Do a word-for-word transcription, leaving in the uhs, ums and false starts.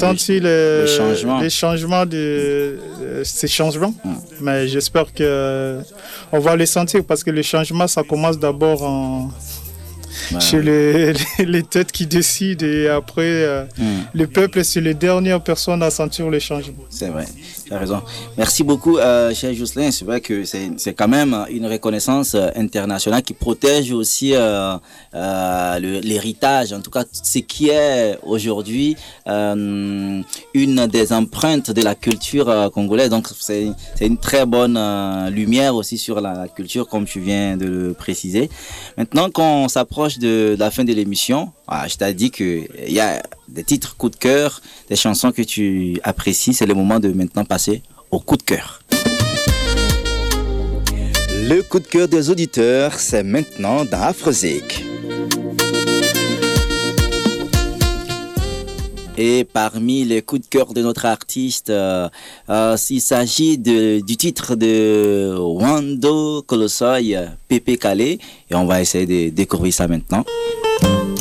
senti le, les, changement. les changements de euh, ces changements, mmh. mais j'espère que euh, on va les sentir parce que le changement, ça commence d'abord en Bah, chez les, les, les têtes qui décident et après euh, mmh. le peuple, c'est les dernières personnes à sentir le changement. C'est vrai, tu as raison. Merci beaucoup, euh, cher Jocelyn. C'est vrai que c'est, c'est quand même une reconnaissance internationale qui protège aussi euh, euh, le, l'héritage, en tout cas ce qui est aujourd'hui euh, une des empreintes de la culture euh, congolaise. Donc c'est, c'est une très bonne euh, lumière aussi sur la culture, comme tu viens de le préciser. Maintenant qu'on s'approche de, de la fin de l'émission, ah, je t'ai dit qu'il y a des titres coup de cœur, des chansons que tu apprécies. C'est le moment de maintenant passer au coup de cœur. Le coup de cœur des auditeurs, c'est maintenant dans Afrozik. Et parmi les coups de cœur de notre artiste, euh, euh, il s'agit de, du titre de Wando Kolosoi, Pépé Calé. Et on va essayer de découvrir ça maintenant.